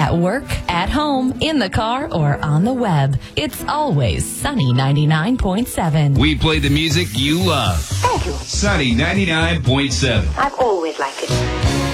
At work, at home, in the car, or on the web. It's always Sunny 99.7. We play the music you love. Thank you. Sunny 99.7. I've always liked it.